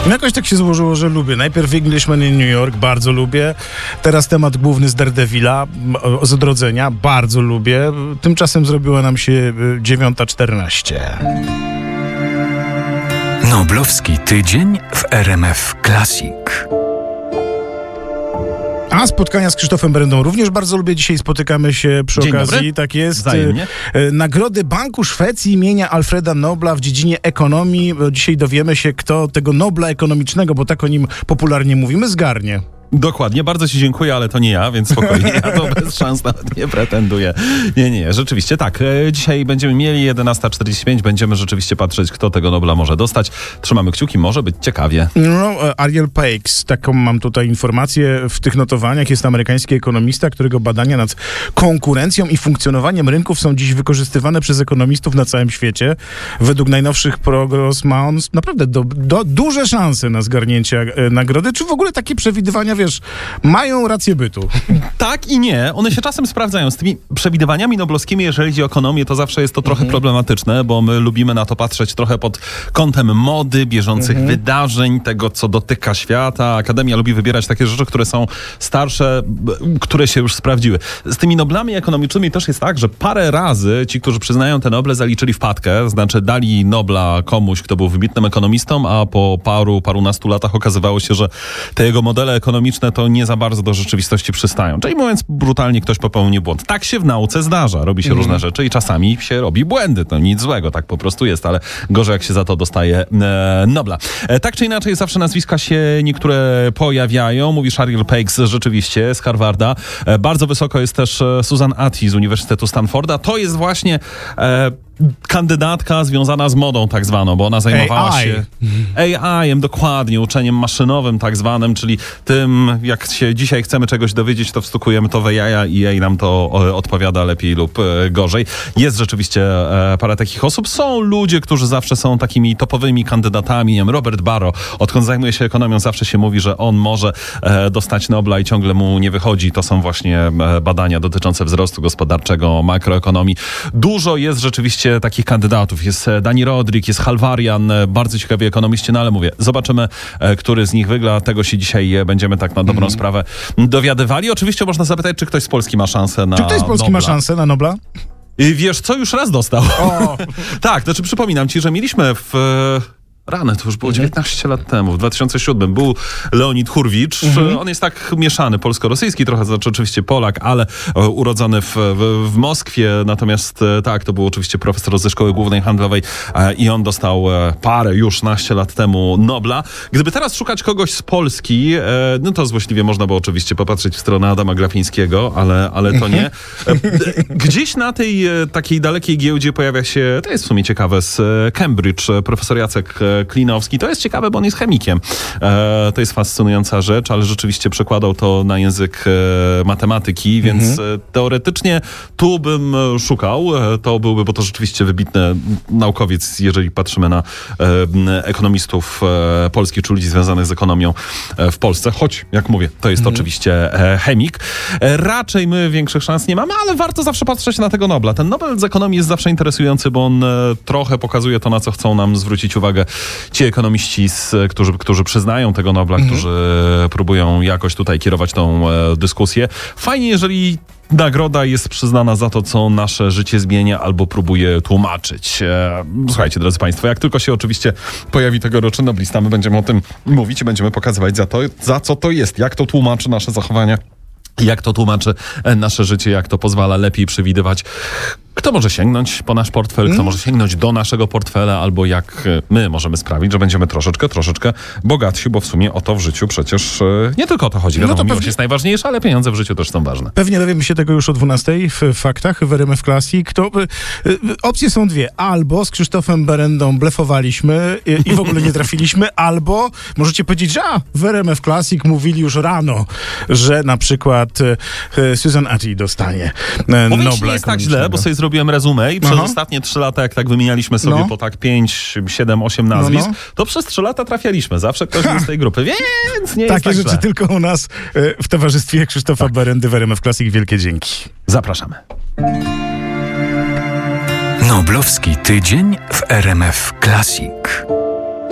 Jakoś tak się złożyło, że lubię. Najpierw Englishman in New York, bardzo lubię. Teraz temat główny z Daredevila, z Odrodzenia, bardzo lubię. Tymczasem zrobiła nam się 9:14. Noblowski tydzień w RMF Classic. A spotkania z Krzysztofem Berendą również bardzo lubię. Dzisiaj spotykamy się przy Dzień okazji, dobry. tak jest, Wzajemnie. Nagrody Banku Szwecji imienia Alfreda Nobla w dziedzinie ekonomii. Dzisiaj dowiemy się, kto tego Nobla ekonomicznego, bo tak o nim popularnie mówimy, zgarnie. Dokładnie, bardzo ci dziękuję, ale to nie ja, więc spokojnie, ja to bez szans nawet nie pretenduję. Nie, rzeczywiście tak. Dzisiaj będziemy mieli 11:45, będziemy rzeczywiście patrzeć, kto tego Nobla może dostać. Trzymamy kciuki, może być ciekawie. No, Ariel Pakes, taką mam tutaj informację w tych notowaniach, jest amerykański ekonomista, którego badania nad konkurencją i funkcjonowaniem rynków są dziś wykorzystywane przez ekonomistów na całym świecie. Według najnowszych prognoz ma on naprawdę duże szanse na zgarnięcie nagrody. Czy w ogóle takie przewidywania, wiesz, mają rację bytu? Tak i nie. One się czasem sprawdzają. Z tymi przewidywaniami noblowskimi, jeżeli chodzi o ekonomię, to zawsze jest to trochę problematyczne, bo my lubimy na to patrzeć trochę pod kątem mody, bieżących wydarzeń, tego, co dotyka świata. Akademia lubi wybierać takie rzeczy, które są starsze, które się już sprawdziły. Z tymi noblami ekonomicznymi też jest tak, że parę razy ci, którzy przyznają te noble, zaliczyli wpadkę, znaczy dali Nobla komuś, kto był wybitnym ekonomistą, a po parunastu latach okazywało się, że te jego modele ekonomiczne to nie za bardzo do rzeczywistości przystają. Czyli mówiąc brutalnie, ktoś popełnił błąd. Tak się w nauce zdarza. Robi się różne rzeczy i czasami się robi błędy. To nic złego, tak po prostu jest, ale gorzej jak się za to dostaje Nobla. Tak czy inaczej zawsze nazwiska się niektóre pojawiają. Mówisz Ariel Pakes rzeczywiście z Harvarda. Bardzo wysoko jest też Susan Ati z Uniwersytetu Stanforda. To jest właśnie kandydatka związana z modą tak zwaną, bo ona zajmowała się AI-em, dokładnie, uczeniem maszynowym tak zwanym, czyli tym, jak się dzisiaj chcemy czegoś dowiedzieć, to wstukujemy to w AI i AI nam to odpowiada lepiej lub gorzej. Jest rzeczywiście parę takich osób. Są ludzie, którzy zawsze są takimi topowymi kandydatami. Nie wiem, Robert Barro, odkąd zajmuje się ekonomią, zawsze się mówi, że on może dostać Nobla i ciągle mu nie wychodzi. To są właśnie badania dotyczące wzrostu gospodarczego, makroekonomii. Dużo jest rzeczywiście takich kandydatów. Jest Dani Rodrik, jest Halvarian, bardzo ciekawi ekonomiści, no ale mówię, zobaczymy, który z nich wygra. Tego się dzisiaj będziemy tak na dobrą sprawę dowiadywali. Oczywiście można zapytać, czy ktoś z Polski ma szansę na Czy ktoś z Polski Nobla. ma szansę na Nobla? Wiesz co, już raz dostał. Tak, znaczy przypominam ci, że mieliśmy w... Rany, to już było 19 lat temu, w 2007 był Leonid Hurwicz. On jest tak mieszany, polsko-rosyjski, trochę znaczy oczywiście Polak, ale urodzony w Moskwie. Natomiast tak, to był oczywiście profesor ze Szkoły Głównej Handlowej i on dostał już naście lat temu Nobla. Gdyby teraz szukać kogoś z Polski, no to złośliwie można było oczywiście popatrzeć w stronę Adama Glapińskiego, ale to nie. Gdzieś na tej takiej dalekiej giełdzie pojawia się, to jest w sumie ciekawe, z Cambridge, profesor Jacek Klinowski. To jest ciekawe, bo on jest chemikiem. To jest fascynująca rzecz, ale rzeczywiście przekładał to na język matematyki, więc teoretycznie tu bym szukał. To byłby, bo to rzeczywiście wybitny naukowiec, jeżeli patrzymy na ekonomistów polskich, czy ludzi związanych z ekonomią w Polsce. Choć, jak mówię, to jest oczywiście chemik. Raczej my większych szans nie mamy, ale warto zawsze patrzeć na tego Nobla. Ten Nobel z ekonomii jest zawsze interesujący, bo on trochę pokazuje to, na co chcą nam zwrócić uwagę ci ekonomiści, którzy przyznają tego Nobla, którzy próbują jakoś tutaj kierować tą dyskusję. Fajnie, jeżeli nagroda jest przyznana za to, co nasze życie zmienia albo próbuje tłumaczyć. Słuchajcie, drodzy Państwo, jak tylko się oczywiście pojawi tegoroczny noblista, my będziemy o tym mówić i będziemy pokazywać za co to jest, jak to tłumaczy nasze zachowania, jak to tłumaczy nasze życie, jak to pozwala lepiej przewidywać, kto może sięgnąć po nasz portfel, kto może sięgnąć do naszego portfela, albo jak my możemy sprawić, że będziemy troszeczkę bogatsi, bo w sumie o to w życiu przecież nie tylko o to chodzi. Wiadomo, miłość jest najważniejsza, ale pieniądze w życiu też są ważne. Pewnie dowiemy się tego już o 12:00 w Faktach w RMF Classic. Opcje są dwie. Albo z Krzysztofem Berendą blefowaliśmy i w ogóle nie trafiliśmy, albo możecie powiedzieć, że w RMF Classic mówili już rano, że na przykład Susan Ati dostanie Nobla. Nie jest tak źle, bo sobie zrobiłem rezumę i przez ostatnie 3 lata, jak tak wymienialiśmy sobie po tak 5, 7, 8 nazwisk, to przez 3 lata trafialiśmy. Zawsze ktoś był z tej grupy, więc nie jest takie tak rzeczy źle. tylko u nas w towarzystwie Krzysztofa Berendy w RMF Classic. Wielkie dzięki. Zapraszamy. Noblowski tydzień w RMF Classic.